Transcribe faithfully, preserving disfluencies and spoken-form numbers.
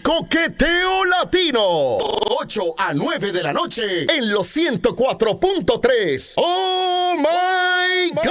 Coqueteo Latino. ocho a nueve de la noche en los ciento cuatro punto tres. ¡Oh, my God!